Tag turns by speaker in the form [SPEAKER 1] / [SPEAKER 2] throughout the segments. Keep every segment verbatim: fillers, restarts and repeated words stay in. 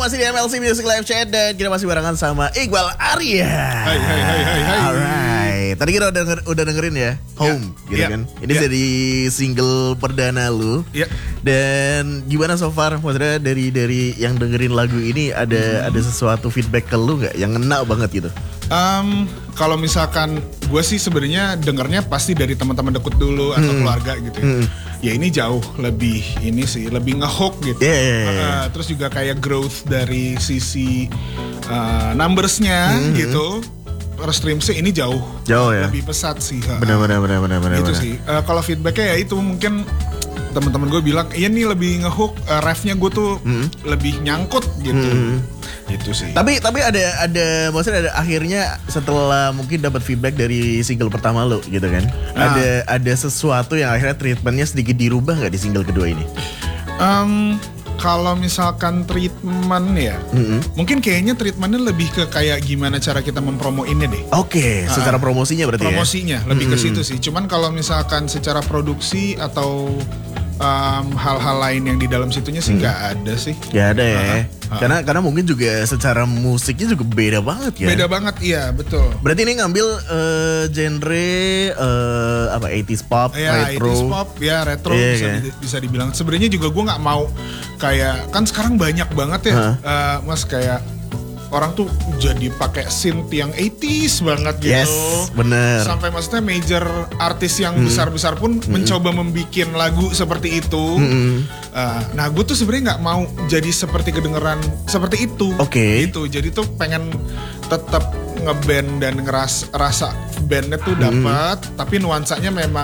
[SPEAKER 1] masih di M L C Music Live Chat dan kita masih barengan sama Iqbal Arya.
[SPEAKER 2] Hai hai hai hai hai.
[SPEAKER 1] Alright. Tadi kita udah, denger, udah dengerin ya Home
[SPEAKER 2] yeah.
[SPEAKER 1] gitu
[SPEAKER 2] yeah.
[SPEAKER 1] kan. Ini
[SPEAKER 2] yeah.
[SPEAKER 1] jadi single perdana lu.
[SPEAKER 2] Iya. Yeah.
[SPEAKER 1] Dan gimana so far? Maksudnya dari dari yang dengerin lagu ini ada hmm. ada sesuatu feedback ke lu nggak yang ngena banget gitu?
[SPEAKER 2] Um, kalau misalkan gue sih sebenarnya dengernya pasti dari teman-teman deket dulu atau hmm. keluarga gitu ya. Hmm. Ya ini jauh lebih ini sih lebih ngehook gitu.
[SPEAKER 1] Yeah, yeah, yeah.
[SPEAKER 2] Uh, terus juga kayak growth dari sisi uh, numbersnya hmm. gitu. Stream sih ini jauh
[SPEAKER 1] jauh ya.
[SPEAKER 2] Lebih pesat sih.
[SPEAKER 1] Benar-benar benar-benar benar.
[SPEAKER 2] Itu sih. Uh, kalau feedbacknya ya itu mungkin teman-teman gue bilang, iya nih lebih ngehook, uh, refnya gue tuh hmm. lebih nyangkut gitu. Hmm. Itu sih. Tapi
[SPEAKER 1] tapi ada ada maksudnya ada akhirnya setelah mungkin dapat feedback dari single pertama lo gitu kan. Nah. Ada ada sesuatu yang akhirnya treatmentnya sedikit dirubah nggak di single kedua ini?
[SPEAKER 2] Um, kalau misalkan treatment ya, mm-hmm. mungkin kayaknya treatmentnya lebih ke kayak gimana cara kita mempromoinnya deh.
[SPEAKER 1] Oke, okay, uh, secara promosinya berarti
[SPEAKER 2] promosinya,
[SPEAKER 1] ya?
[SPEAKER 2] Promosinya lebih
[SPEAKER 1] mm-hmm.
[SPEAKER 2] ke situ sih. Cuman kalau misalkan secara produksi atau um, hal-hal lain yang di dalam situnya sih nggak hmm. ada sih.
[SPEAKER 1] Nggak ada ya. Uh-huh. Karena karena mungkin juga secara musiknya juga beda banget ya.
[SPEAKER 2] Beda banget, iya betul.
[SPEAKER 1] Berarti ini ngambil uh, genre uh, apa eighties pop,
[SPEAKER 2] ya,
[SPEAKER 1] retro.
[SPEAKER 2] eighties pop, ya retro yeah, bisa, yeah. di, bisa dibilang. Sebenarnya juga gue nggak mau kayak kan sekarang banyak banget ya, huh? uh, mas kayak orang tuh jadi pakai synth yang eighties banget gitu.
[SPEAKER 1] Yes, bener.
[SPEAKER 2] Sampai maksudnya major artis yang hmm. besar-besar pun hmm. mencoba membikin lagu seperti itu. Hmm. Uh, nah, gue tuh sebenarnya nggak mau jadi seperti kedengeran seperti itu.
[SPEAKER 1] Oke. Okay.
[SPEAKER 2] Gitu. Jadi tuh pengen tetap ngeband dan ngeras rasa bandnya tuh dapat, hmm. tapi nuansanya memang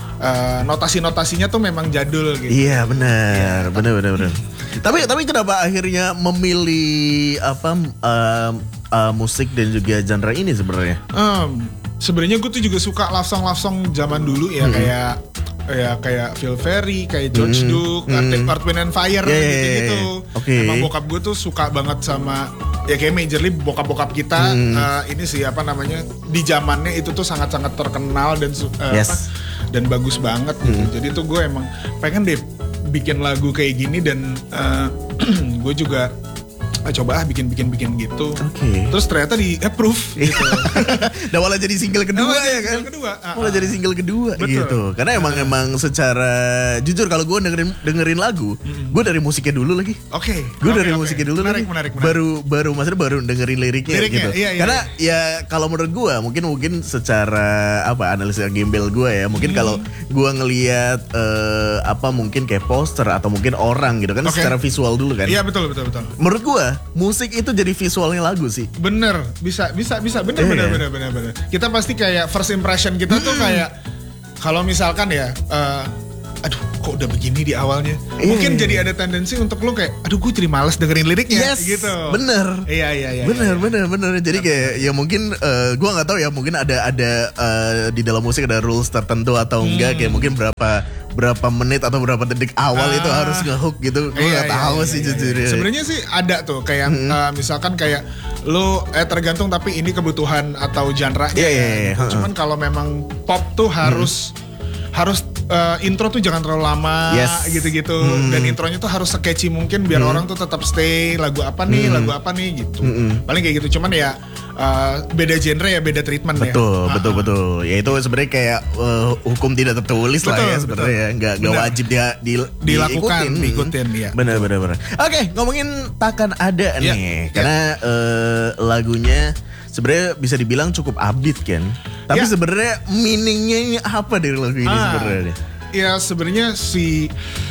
[SPEAKER 2] uh, notasi-notasinya tuh memang jadul gitu.
[SPEAKER 1] Iya benar, ya, benar benar benar. Tapi tapi kenapa akhirnya memilih apa uh, uh, musik dan juga genre ini sebenarnya?
[SPEAKER 2] Um, sebenarnya gue tuh juga suka love song love song zaman dulu ya hmm. kayak ya kayak Phil Ferry, kayak George hmm. Duke, hmm. Earth, Wind and Fire yeah, gitu-gitu.
[SPEAKER 1] Okay.
[SPEAKER 2] Emang bokap gue tuh suka banget sama ya kayak majorly bokap-bokap kita hmm. uh, ini sih apa namanya di zamannya itu tuh sangat-sangat terkenal dan uh,
[SPEAKER 1] yes.
[SPEAKER 2] apa, dan bagus banget gitu. Hmm. Jadi tuh gue emang pengen deh bikin lagu kayak gini dan uh, gue juga ah, coba ah bikin-bikin-bikin gitu. Oke. Okay. Terus ternyata di approve gitu.
[SPEAKER 1] Dan malah jadi single kedua nah, ya kan?
[SPEAKER 2] Single kedua. Uh,
[SPEAKER 1] malah uh, jadi single kedua betul. Gitu. Karena emang uh, emang secara jujur kalau gue dengerin dengerin lagu, mm-hmm. gue dari musiknya dulu lagi.
[SPEAKER 2] Oke. Okay.
[SPEAKER 1] Gue
[SPEAKER 2] okay,
[SPEAKER 1] dari
[SPEAKER 2] okay.
[SPEAKER 1] musiknya dulu
[SPEAKER 2] menarik,
[SPEAKER 1] lagi.
[SPEAKER 2] Menarik, menarik.
[SPEAKER 1] Baru baru maksudnya baru dengerin liriknya, liriknya gitu. Iya, iya, Karena iya. ya kalau menurut gue mungkin mungkin secara apa analisa gembel gue ya, mungkin hmm. kalau gue ngelihat uh, apa mungkin kayak poster atau mungkin orang gitu kan okay. secara visual dulu kan.
[SPEAKER 2] Iya betul betul betul.
[SPEAKER 1] Menurut gue musik itu jadi visualnya lagu sih.
[SPEAKER 2] Bener, bisa bisa bisa bener yeah, bener, yeah. bener bener bener. Kita pasti kayak first impression kita tuh kayak kalau misalkan ya, uh, aduh kok udah begini di awalnya. Yeah. Mungkin jadi ada tendensi untuk lo kayak, aduh gue jadi males dengerin liriknya.
[SPEAKER 1] Yes,
[SPEAKER 2] gitu.
[SPEAKER 1] Bener.
[SPEAKER 2] Iya iya iya.
[SPEAKER 1] Bener
[SPEAKER 2] iya,
[SPEAKER 1] bener bener. Jadi bener. Kayak ya mungkin uh, gue nggak tahu ya mungkin ada ada uh, di dalam musik ada rules tertentu atau enggak hmm. kayak mungkin berapa berapa menit atau berapa detik awal ah, itu harus ngehook gitu. Gue
[SPEAKER 2] iya,
[SPEAKER 1] nggak iya, tahu
[SPEAKER 2] iya,
[SPEAKER 1] sih
[SPEAKER 2] iya,
[SPEAKER 1] jujur.
[SPEAKER 2] Iya. Sebenarnya sih ada tuh kayak hmm. uh, misalkan kayak lo eh tergantung tapi ini kebutuhan atau genre.
[SPEAKER 1] Iya iya. iya.
[SPEAKER 2] Cuman kalau memang pop tuh harus hmm. harus uh, intro tuh jangan terlalu lama yes. gitu-gitu hmm. dan intronya tuh harus se-catchy mungkin biar hmm. orang tuh tetap stay lagu apa nih hmm. lagu apa nih gitu. Hmm. Paling kayak gitu. Cuman ya Uh, beda genre ya beda treatment
[SPEAKER 1] betul, ya betul betul betul ya itu sebenarnya kayak uh, hukum tidak tertulis betul, lah ya sebenarnya ya nggak nggak wajib dia di,
[SPEAKER 2] dilakukan
[SPEAKER 1] diikutin,
[SPEAKER 2] diikutin ya
[SPEAKER 1] benar benar benar. Oke ngomongin takkan ada
[SPEAKER 2] ya,
[SPEAKER 1] nih karena ya. uh, lagunya sebenarnya bisa dibilang cukup upbeat kan tapi ya. Sebenarnya meaningnya ini apa dari lagu ini ah, sebenarnya
[SPEAKER 2] ya sebenarnya si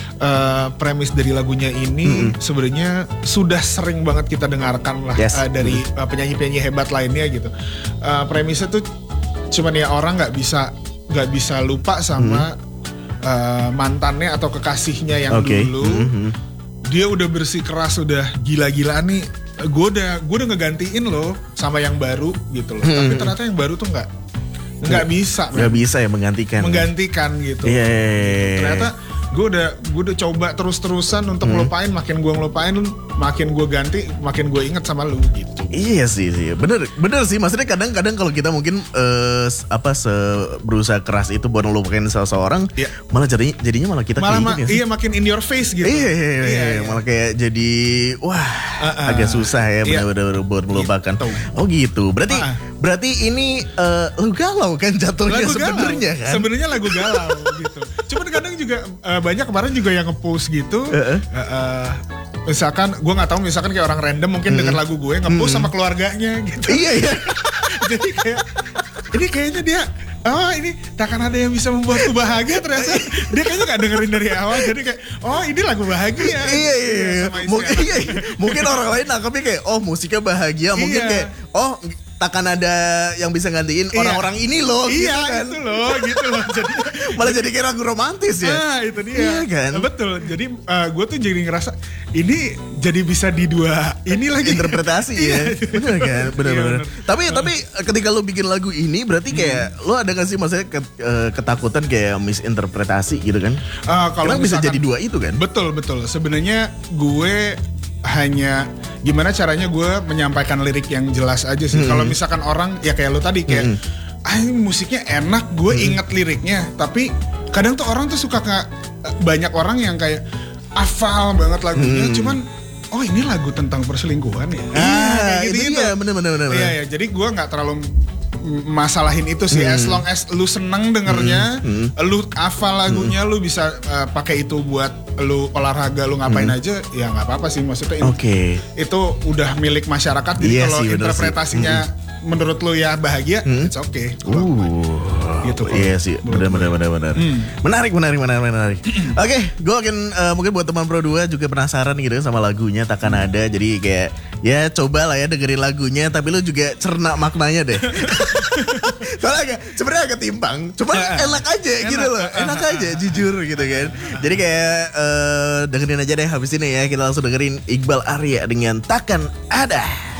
[SPEAKER 2] Uh, premis dari lagunya ini mm-hmm. sebenarnya sudah sering banget kita dengarkan lah yes. uh, dari uh, penyanyi-penyanyi hebat lainnya gitu. Uh, premisnya tuh cuman ya orang nggak bisa nggak bisa lupa sama mm-hmm. uh, mantannya atau kekasihnya yang okay. dulu. Mm-hmm. Dia udah bersikeras udah gila-gilaan nih. Gue udah gue udah ngegantiin loh sama yang baru gitu loh. Mm-hmm. Tapi ternyata yang baru tuh nggak nggak bisa.
[SPEAKER 1] Nggak bisa ya menggantikan.
[SPEAKER 2] Menggantikan gitu.
[SPEAKER 1] Yeah.
[SPEAKER 2] Ternyata gue udah gue udah coba terus-terusan untuk hmm. ngelupain, makin gue ngelupain makin gue ganti, makin gue inget sama lu gitu.
[SPEAKER 1] Iya sih sih, bener bener sih. Maksudnya kadang-kadang kalau kita mungkin uh, apa se berusaha keras itu buat ngelupain seseorang, yeah. malah jadinya jadinya malah kita
[SPEAKER 2] malah
[SPEAKER 1] kayak
[SPEAKER 2] ma- iya makin in your face gitu.
[SPEAKER 1] Iya iya, iya, iya, iya. Malah kayak jadi wah uh, uh, agak susah ya iya. benar-benar buat melupakan. Gitu. Oh gitu. Berarti uh. berarti ini uh, lagu galau kan jatuhnya sebenarnya kan?
[SPEAKER 2] Sebenarnya lagu galau gitu. Cuman kadang juga uh, banyak kemarin juga yang nge-post gitu. Uh-uh. Uh, uh, misalkan gue nggak tahu, misalkan kayak orang random mungkin hmm. denger lagu gue nge-post hmm. sama keluarganya gitu.
[SPEAKER 1] Iya iya.
[SPEAKER 2] Jadi kayak ini kayaknya dia oh ini takkan ada yang bisa membuatku bahagia, ternyata dia kayaknya gak dengerin dari awal, jadi kayak oh ini lagu bahagia.
[SPEAKER 1] Iya iya iya. Mungkin iya, mungkin orang lain nangkepnya kayak oh musiknya bahagia, mungkin iya. kayak oh takkan ada yang bisa gantiin iya. orang-orang ini loh.
[SPEAKER 2] Iya
[SPEAKER 1] gitu kan.
[SPEAKER 2] Gitu loh, gitu loh. Jadi
[SPEAKER 1] malah jadi kayak lagu romantis ya.
[SPEAKER 2] Nah itu dia.
[SPEAKER 1] Iya kan.
[SPEAKER 2] Betul. Jadi uh, gue tuh jadi ngerasa ini jadi bisa di dua ini lagi
[SPEAKER 1] interpretasi ya. Bener kan? Bener-bener. Iya, tapi uh. tapi ketika lo bikin lagu ini berarti kayak hmm. lo ada gak sih maksudnya ketakutan kayak misinterpretasi gitu kan? Uh, kalau bisa jadi dua itu kan?
[SPEAKER 2] Betul betul. Sebenarnya gue hanya gimana caranya gue menyampaikan lirik yang jelas aja sih. Hmm. Kalau misalkan orang ya kayak lo tadi kayak, hmm. ah musiknya enak, gue hmm. inget liriknya. Tapi kadang tuh orang tuh suka kayak banyak orang yang kayak hafal banget lagunya, hmm. cuman oh ini lagu tentang perselingkuhan ya.
[SPEAKER 1] Ah, ah gitu gitu. Iya bener-bener.
[SPEAKER 2] Iya ya. Jadi gue nggak terlalu masalahin itu sih, hmm. as long as lu seneng dengernya, hmm. Hmm. lu hafal lagunya, hmm. lu bisa uh, pakai itu buat lu olahraga, lu ngapain hmm. aja, ya nggak apa-apa sih, maksudnya
[SPEAKER 1] okay.
[SPEAKER 2] itu udah milik masyarakat. Jadi
[SPEAKER 1] iya
[SPEAKER 2] kalau
[SPEAKER 1] sih,
[SPEAKER 2] interpretasinya hmm. menurut lu ya bahagia, hmm. it's okay.
[SPEAKER 1] Uh, gitu. Iya sih, benar-benar benar-benar. Hmm. Menarik, menarik, menarik, menarik. Oke, okay, gue akan uh, mungkin buat teman Pro dua juga penasaran gitu sama lagunya Takkan Ada. Jadi kayak ya coba lah ya dengerin lagunya, tapi lu juga cerna maknanya deh. Soalnya agak sebenarnya agak timpang, cuma uh, enak aja enak, gitu loh, enak uh, aja uh, jujur gitu kan. Jadi kayak uh, dengerin aja deh habis ini ya, kita langsung dengerin Iqbal Arya dengan Takkan Ada.